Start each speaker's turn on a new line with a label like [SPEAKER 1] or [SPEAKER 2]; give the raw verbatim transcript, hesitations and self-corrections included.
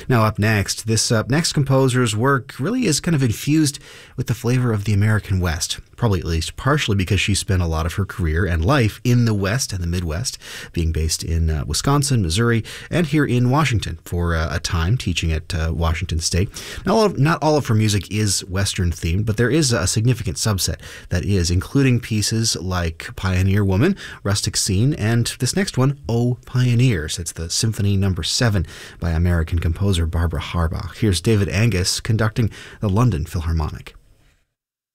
[SPEAKER 1] Now up next, this uh, next composer's work really is kind of infused with the flavor of the American West, probably at least partially because she spent a lot of her career and life in the West and the Midwest, being based in uh, Wisconsin, Missouri, and here in Washington for uh, a time teaching at uh, Washington State. Not all, of, not all of her music is Western themed, but there is a significant subset that is, including pieces like Pioneer Woman, Rustic Scene, and this next one, Oh Pioneers. It's the Symphony Number Seven by American composer Barbara Harbach. Here's David Angus conducting the London Philharmonic.